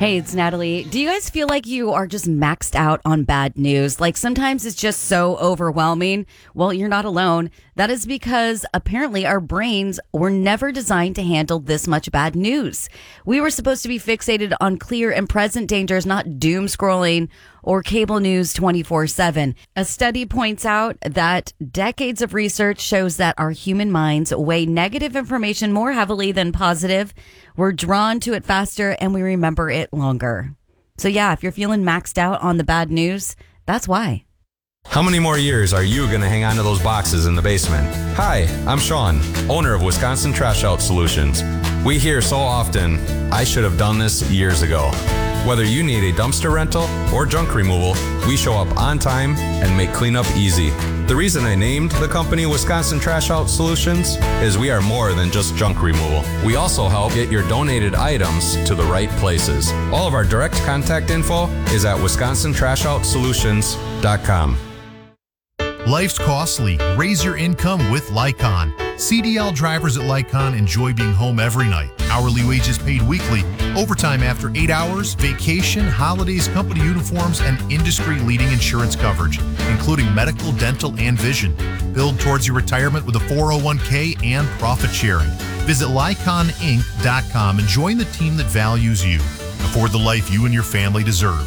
Hey, it's Natalie. Do you guys feel like you are just maxed out on bad news? Like sometimes it's just so overwhelming. Well, you're not alone. That is because apparently our brains were never designed to handle this much bad news. We were supposed to be fixated on clear and present dangers, not doom scrolling or cable news 24/7. A study points out that decades of research shows that our human minds weigh negative information more heavily than positive. We're drawn to it faster and we remember it longer. So yeah, if you're feeling maxed out on the bad news, that's why. How many more years are you going to hang on to those boxes in the basement? Hi, I'm Sean, owner of Wisconsin Trash Out Solutions. We hear so often, I should have done this years ago. Whether you need a dumpster rental or junk removal, we show up on time and make cleanup easy. The reason I named the company Wisconsin Trash Out Solutions is we are more than just junk removal. We also help get your donated items to the right places. All of our direct contact info is at wisconsintrashoutsolutions.com. Life's costly. Raise your income with Lycon. CDL drivers at Lycon enjoy being home every night. Hourly wages paid weekly, overtime after 8 hours, vacation, holidays, company uniforms, and industry-leading insurance coverage, including medical, dental, and vision. Build towards your retirement with a 401k and profit sharing. Visit LyconInc.com and join the team that values you. Afford the life you and your family deserve.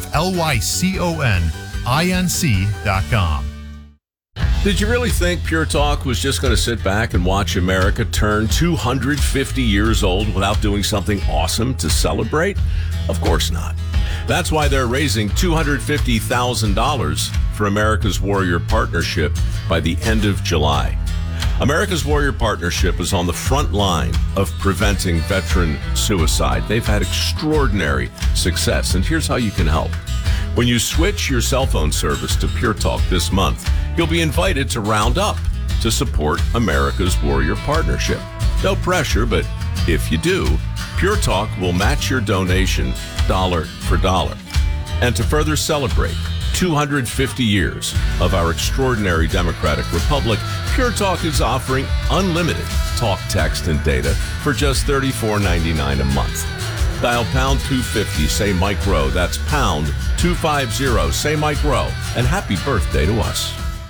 LYCONINC.com. Did you really think Pure Talk was just going to sit back and watch America turn 250 years old without doing something awesome to celebrate? Of course not. That's why they're raising $250,000 for America's Warrior Partnership by the end of July. America's Warrior Partnership is on the front line of preventing veteran suicide. They've had extraordinary success, and here's how you can help. When you switch your cell phone service to Pure Talk this month, you'll be invited to round up to support America's Warrior Partnership. No pressure, but if you do, Pure Talk will match your donation dollar for dollar. And to further celebrate 250 years of our extraordinary democratic republic, Pure Talk is offering unlimited talk, text, and data for just $34.99 a month. Dial pound 250, say Mike Rowe. That's pound 250, say Mike Rowe. And happy birthday to us.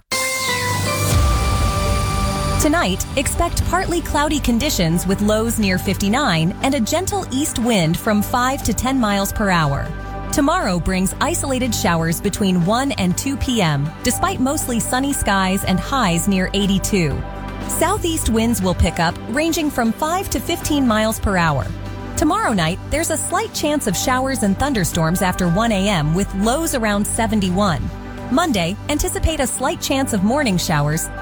Tonight, expect partly cloudy conditions with lows near 59 and a gentle east wind from 5 to 10 miles per hour. Tomorrow brings isolated showers between 1 and 2 p.m., despite mostly sunny skies and highs near 82. Southeast winds will pick up, ranging from 5 to 15 miles per hour. Tomorrow night, there's a slight chance of showers and thunderstorms after 1 a.m. with lows around 71. Monday, anticipate a slight chance of morning showers,